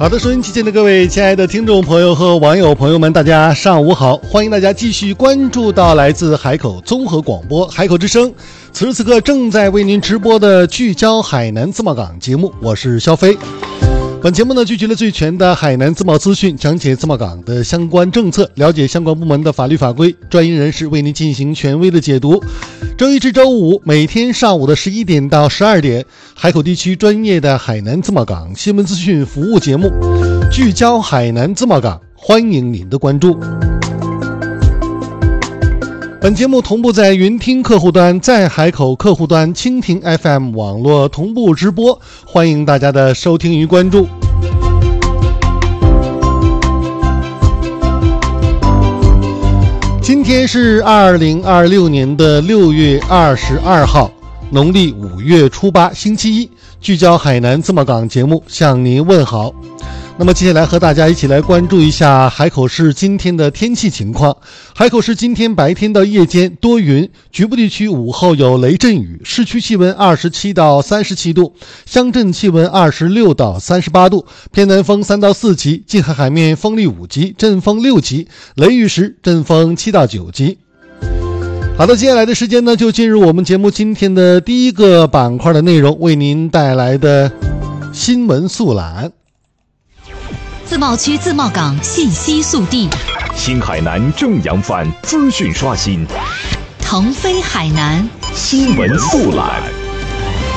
好的，收音机前的各位亲爱的听众朋友和网友朋友们，大家上午好，欢迎大家继续关注到来自海口综合广播海口之声，此时此刻正在为您直播的聚焦海南自贸港节目，我是肖飞。本节目呢聚集了最全的海南自贸资讯，讲解自贸港的相关政策，了解相关部门的法律法规，专业人士为您进行权威的解读。周一至周五每天上午的11点到12点，海口地区专业的海南自贸港新闻资讯服务节目聚焦海南自贸港，欢迎您的关注。本节目同步在云听客户端、在海口客户端、蜻蜓 FM 网络同步直播，欢迎大家的收听与关注。今天是2026年的6月22号，农历5月初8，星期一，聚焦海南自贸港节目向您问好。那么接下来和大家一起来关注一下海口市今天的天气情况。海口市今天白天到夜间多云，局部地区午后有雷阵雨，市区气温27到37度，乡镇气温26到38度，偏南风3到4级，近海海面风力5级，阵风6级，雷雨时阵风7到9级。好的，接下来的时间呢，就进入我们节目今天的第一个板块的内容，为您带来的新闻速览。 自贸区自贸港信息速递， 新海南正扬帆资讯刷新， 腾飞海南新闻速览。